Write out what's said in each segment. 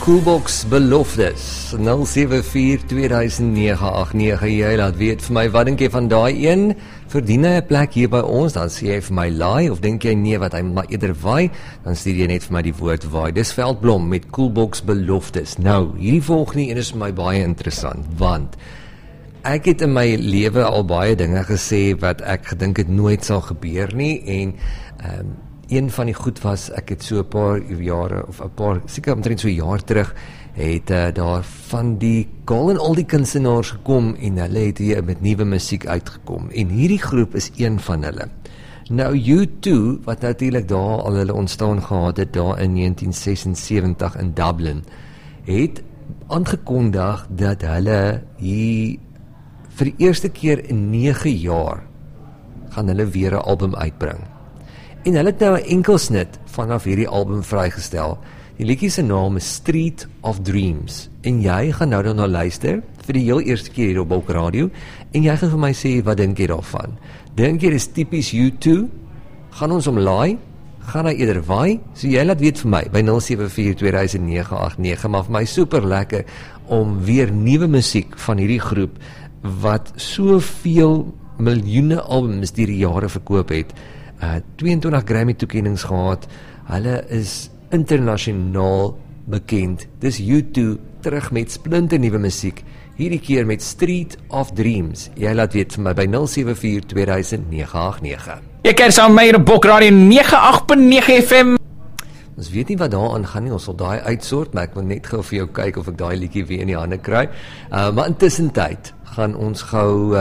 Koelbox beloftes 074-2009-89. Jy laat weet vir my, wat dink jy van daai een? Verdien hy 'n plek hier by ons? Dan sê jy vir my laai, of dink jy nee, wat hy maar eerder waai? Dan stuur jy net vir my die woord waai. Dis Veldblom met Koelbox beloftes. Nou, hierdie volgende een is vir my baie interessant, want ek het in my lewe al baie dinge gesê wat ek gedink het nooit sal gebeur nie, en een van die goed was, ek het so 'n paar jare, of 'n paar, seker omtrent so 'n jaar terug, het daar van die golden oldie kunstenaars gekom, en hulle het hier met nuwe musiek uitgekom, en hierdie groep is een van hulle. Nou U2, wat natuurlik daar al hulle ontstaan gehad het, daar in 1976 in Dublin, het aangekondig dat hulle hier vir die eerste keer in 9 jaar gaan hulle weer 'n album uitbring. En hulle het nou 'n enkelsnit vanaf hierdie album vrygestel. Die liedjie se naam is Street of Dreams. En jy gaan nou daarna luister vir die heel eerste keer hier op Bulk Radio, en jy gaan vir my sê, wat dink jy daarvan? Dink jy dis tipies U2? Gaan ons hom laai? Gaan hy eerder waai? So jy laat weet vir my by 074-2009-89, maar vir my super lekker om weer nuwe musiek van hierdie groep wat soveel miljoene albums deur die jare verkoop het, 22 Grammy toekennings gehad. Hulle is internasionaal bekend. Dis U2 terug met splinternuwe musiek, hierdie keer met Street of Dreams. Jy laat weet vir my by 074-2009-89. Jy kan saam met my hier op Bulk Radio 98.9 FM. Ons weet nie wat daaraan gaan nie, ons sal daai uitsort, maar ek wil net gou vir jou kyk of ek daai liedjie weer in die hande kry. Maar intussen tyd gaan ons gou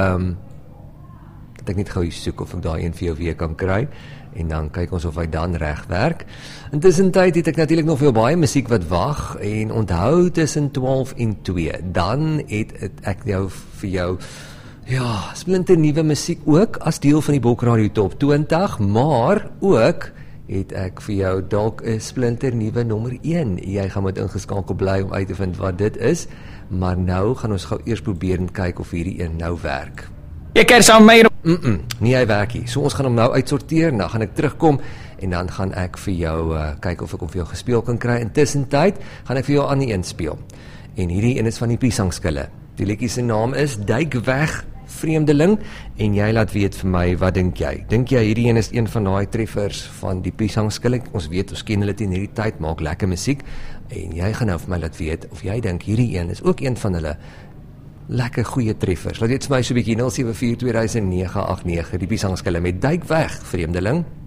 ek net gou soek of ek daai een vir jou weer kan kry, en dan kyk ons of hy dan reg werk. Intussen tyd het ek natuurlik nog vir jou baie musiek wat wag, en onthou tussen 12 en 2, dan het ek nou vir jou splinter nuwe musiek ook as deel van die Bulk Radio Top 20, maar ook het ek vir jou dalk 'n splinter nuwe nommer 1. Jy gaan moet ingeskakel bly om uit te vind wat dit is, maar nou gaan ons gou eers probeer en kyk of hierdie een nou werk. Jy kan saam met my nie hy werk nie. So ons gaan hom nou uitsorteer, en dan gaan ek terugkom, en dan gaan ek vir jou kyk of ek hom vir jou gespeel kan kry. Intussen tyd gaan ek vir jou aan die een speel. En hierdie een is van die Piesangskille. Die liedjie se naam is Duik weg, vreemdeling, en jy laat weet vir my, wat dink jy? Dink jy hierdie een is een van daai treffers van die Piesangskille? Ons weet, ons ken hulle teen hierdie tyd, maak lekker musiek, en jy gaan nou vir my laat weet of jy dink hierdie een is ook een van hulle lekker goeie treffers. Laat weet vir my so 'n bietjie 074-2009-89, die Piesangskille met Duik weg, vreemdeling.